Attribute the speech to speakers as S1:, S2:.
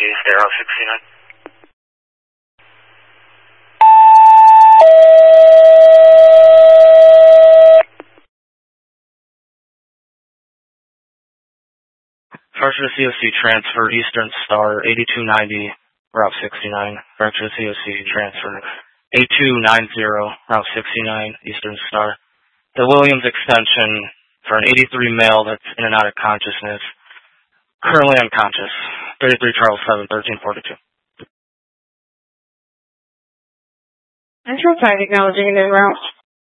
S1: stay Route 69.
S2: Departure COC transfer Eastern Star 8290 Route 69. Departure COC transfer 8290 Route 69 Eastern Star. The Williams extension for an 83 male that's in and out of consciousness. Currently unconscious. 33 Charles 7, 1342.
S3: Central 5 acknowledging the route.